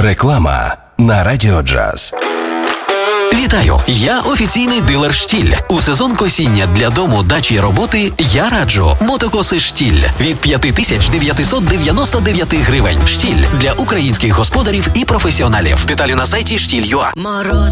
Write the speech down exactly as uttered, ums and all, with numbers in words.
Реклама на Радіо Джаз. Вітаю! Я офіційний дилер «Штіль». У сезон косіння для дому, дачі й роботи я раджу мотокоси «Штіль» від п'ять тисяч дев'ятсот дев'яносто дев'ять гривень. «Штіль» для українських господарів і професіоналів. Деталі на сайті штіль крапка ю а. Мороз